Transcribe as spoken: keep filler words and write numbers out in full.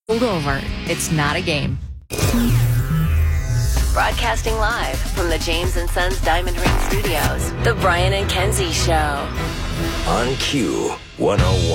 Pulled over. It's not a game. Broadcasting live from the James and Sons Diamond Ring Studios, The Brian and Kenzie Show. On Q one oh one.